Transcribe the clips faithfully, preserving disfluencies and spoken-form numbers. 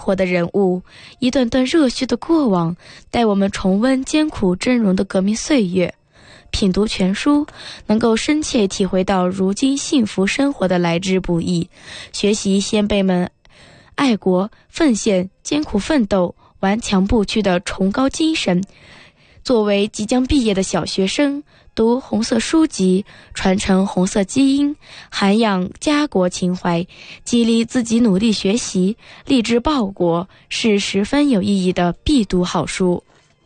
活的人物，一段段热血的过往，带我们重温艰苦峥嵘的革命岁月。品读全书，能够深切体会到如今幸福生活的来之不易，学习先辈们爱国奉献、艰苦奋斗、顽强不屈的崇高精神。作为即将毕业的小学生，读红色书籍，传承红色基因，涵养家国情怀，激励自己努力学习，立志报国，是十分有意义的必读好书。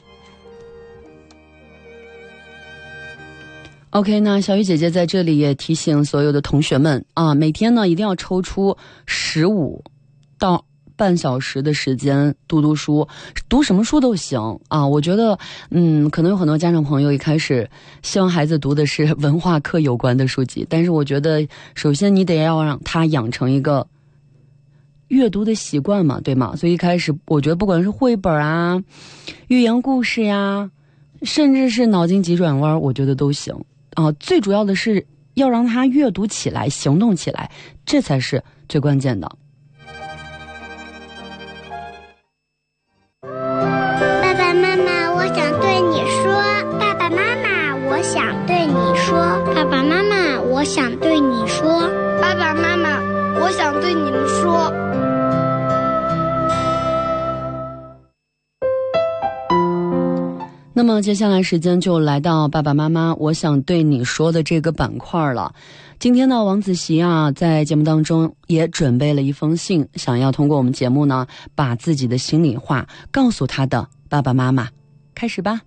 OK， 那小雨姐姐在这里也提醒所有的同学们啊，每天呢一定要抽出十五到半小时的时间读读书，读什么书都行啊。我觉得嗯，可能有很多家长朋友一开始希望孩子读的是文化课有关的书籍，但是我觉得首先你得要让他养成一个阅读的习惯嘛，对吗？所以一开始我觉得不管是绘本啊、寓言故事呀，甚至是脑筋急转弯，我觉得都行啊。最主要的是要让他阅读起来、行动起来，这才是最关键的。 爸爸妈妈，我想对你说。爸爸妈妈，我想对你说。爸爸妈妈，我想对你说。 爸爸妈妈，我想对你们说。 那么接下来时间就来到爸爸妈妈我想对你说的这个板块了。今天呢，王子琪啊在节目当中也准备了一封信，想要通过我们节目呢把自己的心里话告诉他的爸爸妈妈。开始吧。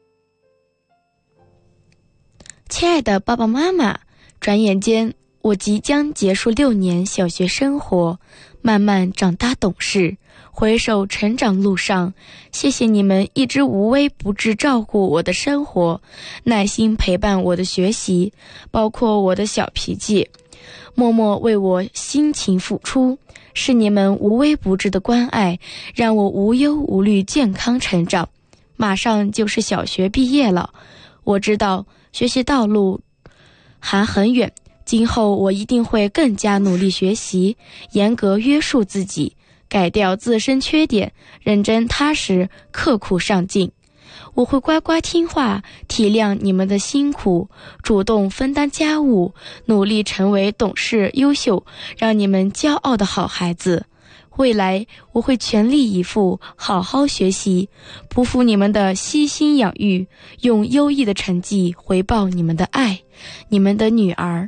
亲爱的爸爸妈妈，转眼间我即将结束六年小学生活，慢慢长大懂事，回首成长路上，谢谢你们一直无微不至照顾我的生活，耐心陪伴我的学习，包括我的小脾气，默默为我辛勤付出。是你们无微不至的关爱，让我无忧无虑健康成长。马上就是小学毕业了，我知道学习道路还很远，今后我一定会更加努力学习，严格约束自己，改掉自身缺点，认真踏实，刻苦上进。我会乖乖听话，体谅你们的辛苦，主动分担家务，努力成为懂事优秀，让你们骄傲的好孩子。未来我会全力以赴，好好学习，不负你们的悉心养育，用优异的成绩回报你们的爱。你们的女儿。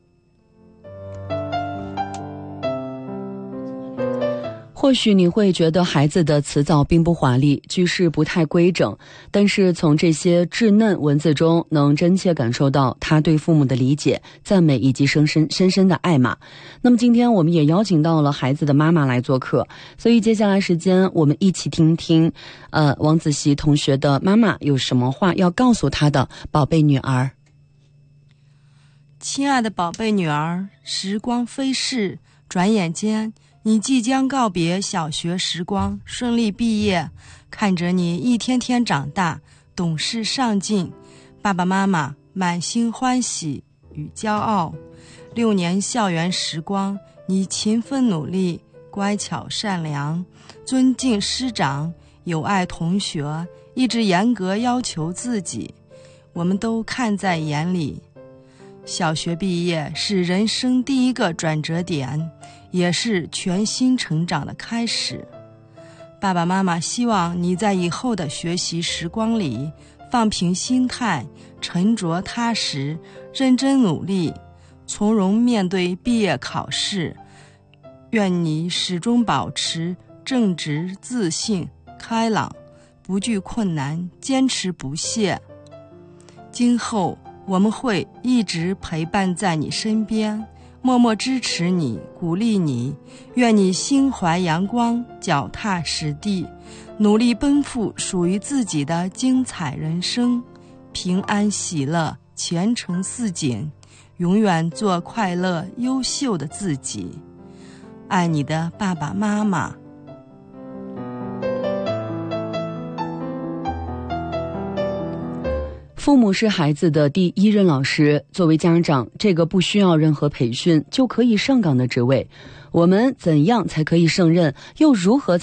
或许你会觉得孩子的词藻并不华丽，句式不太规整，但是从这些稚嫩文字中能真切感受到他对父母的理解、赞美以及深深深深的爱嘛。那么今天我们也邀请到了孩子的妈妈来做客，所以接下来时间我们一起听听呃，王子琪同学的妈妈有什么话要告诉他的宝贝女儿。 亲爱的宝贝女儿，时光飞逝，转眼间你即将告别小学时光，顺利毕业，看着你一天天长大，懂事上进，爸爸妈妈满心欢喜与骄傲。六年校园时光，你勤奋努力，乖巧善良，尊敬师长，友爱同学，一直严格要求自己，我们都看在眼里。小学毕业是人生第一个转折点，也是全新成长的开始。爸爸妈妈希望你在以后的学习时光里放平心态，沉着踏实，认真努力，从容面对毕业考试。愿你始终保持正直、自信、开朗，不惧困难，坚持不懈。今后我们会一直陪伴在你身边，默默支持你，鼓励你。愿你心怀阳光，脚踏实地，努力奔赴属于自己的精彩人生，平安喜乐，前程似锦，永远做快乐优秀的自己。爱你的爸爸妈妈。 父母是孩子的第一任老师，作为家长，这个不需要任何培训就可以上岗的职位，我们怎样才可以胜任，又如何